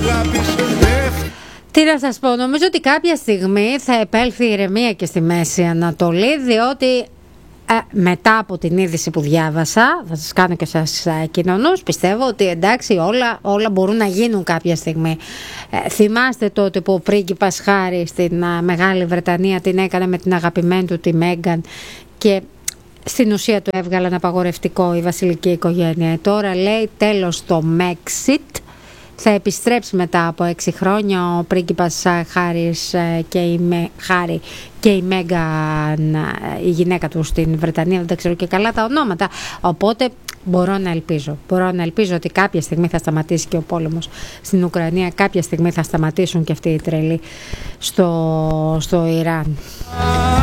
Τι να σας πω, νομίζω ότι κάποια στιγμή θα επέλθει η ηρεμία και στη Μέση Ανατολή, διότι μετά από την είδηση που διάβασα, θα σας κάνω και σας κοινωνούς, πιστεύω ότι εντάξει όλα μπορούν να γίνουν κάποια στιγμή. Θυμάστε τότε που ο πρίγκιπας Χάρι στην Μεγάλη Βρετανία την έκανε με την αγαπημένη του τη Μέγκαν και στην ουσία του έβγαλαν απαγορευτικό η βασιλική οικογένεια. Τώρα λέει τέλος το Brexit. Θα επιστρέψει μετά από 6 χρόνια ο πρίγκιπας Χάρις και η Μέγκαν, η γυναίκα του στην Βρετανία, δεν τα ξέρω και καλά τα ονόματα. Οπότε μπορώ να ελπίζω ότι κάποια στιγμή θα σταματήσει και ο πόλεμος στην Ουκρανία, κάποια στιγμή θα σταματήσουν και αυτοί οι τρελοί στο Ιράν.